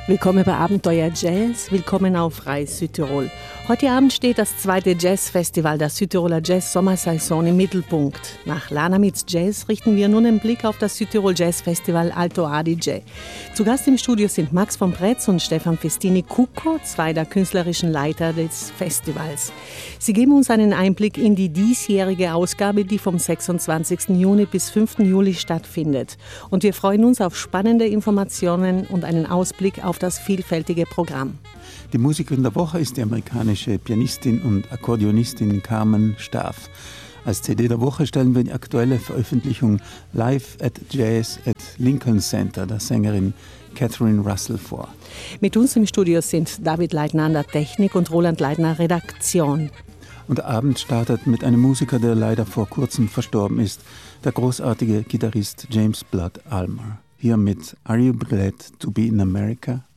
Willkommen bei Abenteuer Jazz, willkommen auf Reis Südtirol. Heute Abend steht das zweite Jazzfestival der Südtiroler Jazz-Sommersaison im Mittelpunkt. Nach Lana Meets Jazz richten wir nun einen Blick auf das Südtirol Jazz-Festival Alto Adige. Zu Gast im Studio sind Max von Pretz und Stefan Festini-Cucco, zwei der künstlerischen Leiter des Festivals. Sie geben uns einen Einblick in die diesjährige Ausgabe, die vom 26. Juni bis 5. Juli stattfindet. Und wir freuen uns auf spannende Informationen und einen Ausblick auf das vielfältige Programm. Die Musikerin der Woche ist die amerikanische Pianistin und Akkordeonistin Carmen Staff. Als CD der Woche stellen wir die aktuelle Veröffentlichung Live at Jazz at Lincoln Center der Sängerin Catherine Russell vor. Mit uns im Studio sind David Leitner an der Technik und Roland Leitner Redaktion. Und der Abend startet mit einem Musiker, der leider vor kurzem verstorben ist, der großartige Gitarrist James Blood Ulmer. Hier mit Are You Glad to Be in America?